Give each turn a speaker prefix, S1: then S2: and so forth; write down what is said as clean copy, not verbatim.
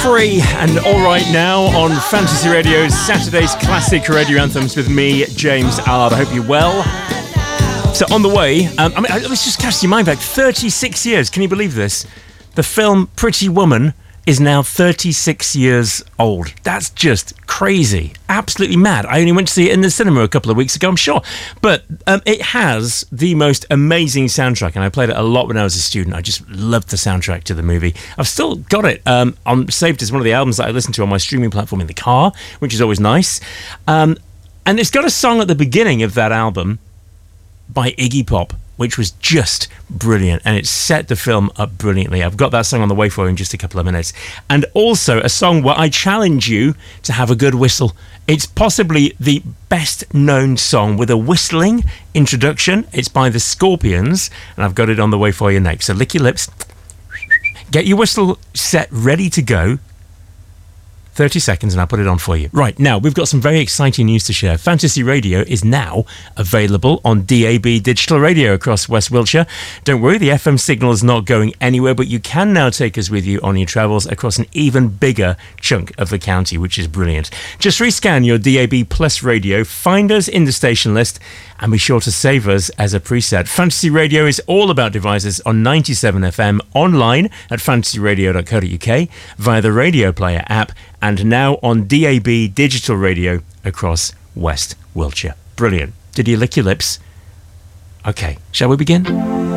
S1: Free and All Right Now on Fantasy Radio's Saturday's Classic Radio Anthems with me, James Allard. I hope you're well. So on the way, let's just cast your mind back. 36 years, can you believe this? The film Pretty Woman is now 36 years old. That's just crazy. Absolutely mad. I only went to see it in the cinema a couple of weeks ago, I'm sure. But it has the most amazing soundtrack, and I played it a lot when I was a student. I just loved the soundtrack to the movie. I've still got it saved as one of the albums that I listen to on my streaming platform in the car, which is always nice. And it's got a song at the beginning of that album by Iggy Pop, which was just brilliant, and it set the film up brilliantly. I've got that song on the way for you in just a couple of minutes. And also a song where I challenge you to have a good whistle. It's possibly the best known song with a whistling introduction. It's by the Scorpions, and I've got it on the way for you next. So lick your lips, get your whistle set ready to go. 30 seconds and I'll put it on for you. Right, now we've got some very exciting news to share. Fantasy Radio is now available on DAB digital radio across West Wiltshire. Don't worry, the FM signal is not going anywhere, but you can now take us with you on your travels across an even bigger chunk of the county, which is brilliant. Just rescan your DAB Plus radio, find us in the station list, and be sure to save us as a preset. Fantasy Radio is all about devices on 97 FM, online at fantasyradio.co.uk, via the Radio Player app, and now on DAB digital radio across West Wiltshire. Brilliant. Did you lick your lips? Okay, shall we begin?